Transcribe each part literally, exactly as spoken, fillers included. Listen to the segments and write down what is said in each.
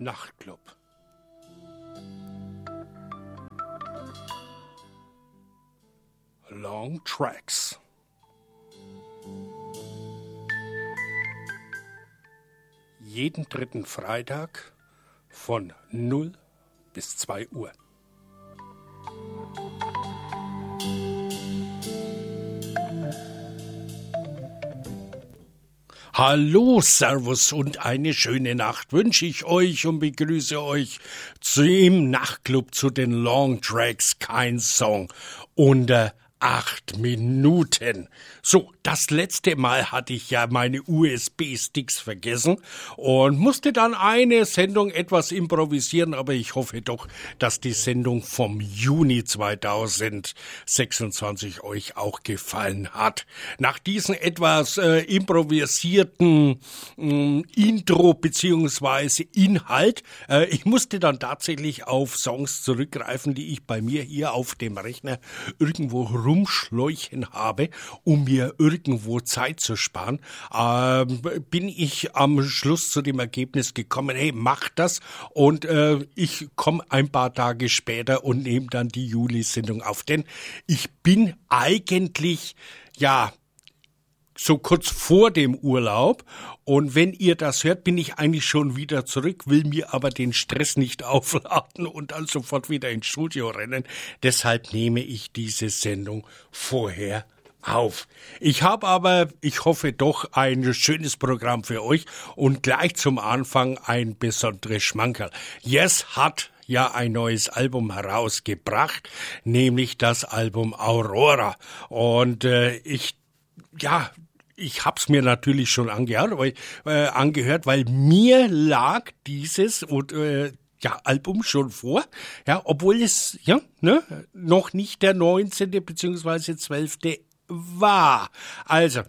Nachtclub. Long Tracks. Jeden dritten Freitag von null bis zwei Uhr. Hallo, Servus und eine schöne Nacht wünsche ich euch und begrüße euch zu im Nachtclub zu den Long Tracks. Kein Song unter acht Minuten. So, das letzte Mal hatte ich ja meine U S B-Sticks vergessen und musste dann eine Sendung etwas improvisieren, aber ich hoffe doch, dass die Sendung vom Juni zweitausendsechsundzwanzig euch auch gefallen hat. Nach diesem etwas äh, improvisierten äh, Intro beziehungsweise Inhalt, äh, ich musste dann tatsächlich auf Songs zurückgreifen, die ich bei mir hier auf dem Rechner irgendwo rumschleuchen habe, um mir irgendwo Zeit zu sparen, ähm, bin ich am Schluss zu dem Ergebnis gekommen, hey, mach das und äh, ich komme ein paar Tage später und nehme dann die Juli-Sendung auf, denn ich bin eigentlich, ja, so kurz vor dem Urlaub und wenn ihr das hört, bin ich eigentlich schon wieder zurück, will mir aber den Stress nicht aufladen und dann sofort wieder ins Studio rennen. Deshalb nehme ich diese Sendung vorher auf. Ich habe aber, ich hoffe doch, ein schönes Programm für euch und gleich zum Anfang ein besonderes Schmankerl. Yes hat ja ein neues Album herausgebracht, nämlich das Album Aurora und äh, ich, ja, ich hab's mir natürlich schon angehört, weil, äh, angehört, weil mir lag dieses und äh, ja, Album schon vor, ja, obwohl es ja ne noch nicht der neunzehnte beziehungsweise zwölfte war. Also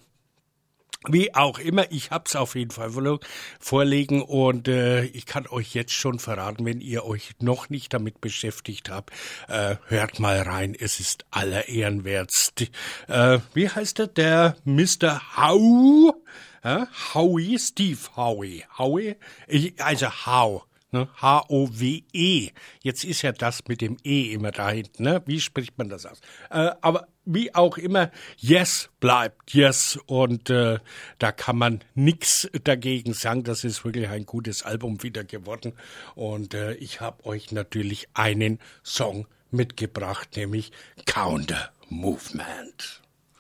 wie auch immer, ich hab's auf jeden Fall vorlegen und äh, ich kann euch jetzt schon verraten, wenn ihr euch noch nicht damit beschäftigt habt, äh, hört mal rein, es ist aller Ehren wert. Äh, wie heißt er? Der Mister Howe? Äh, Howie, Steve Howie. Howie? Ich, also Howe. Ne? H O W E. Jetzt ist ja das mit dem E immer da hinten. Ne? Wie spricht man das aus? Äh, aber wie auch immer, Yes bleibt Yes. Und äh, da kann man nix dagegen sagen. Das ist wirklich ein gutes Album wieder geworden. Und äh, ich habe euch natürlich einen Song mitgebracht, nämlich Counter Movement.